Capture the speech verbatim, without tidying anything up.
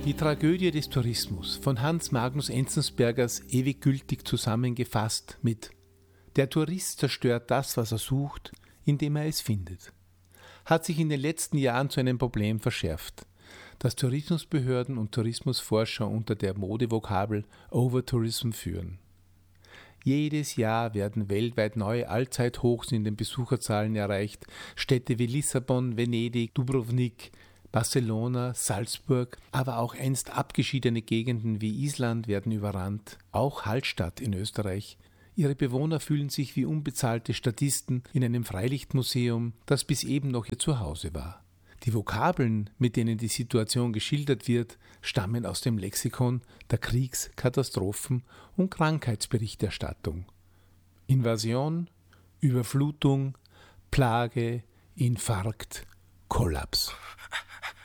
Die Tragödie des Tourismus von Hans Magnus Enzensbergers ewig gültig zusammengefasst mit: Der Tourist zerstört das, was er sucht, indem er es findet, hat sich in den letzten Jahren zu einem Problem verschärft, das Tourismusbehörden und Tourismusforscher unter der Modevokabel Overtourism führen. Jedes Jahr werden weltweit neue Allzeithochs in den Besucherzahlen erreicht. Städte wie Lissabon, Venedig, Dubrovnik, Barcelona, Salzburg, aber auch einst abgeschiedene Gegenden wie Island werden überrannt, auch Hallstatt in Österreich. Ihre Bewohner fühlen sich wie unbezahlte Statisten in einem Freilichtmuseum, das bis eben noch ihr Zuhause war. Die Vokabeln, mit denen die Situation geschildert wird, stammen aus dem Lexikon der Kriegs-, Katastrophen- und Krankheitsberichterstattung. Invasion, Überflutung, Plage, Infarkt, Kollaps.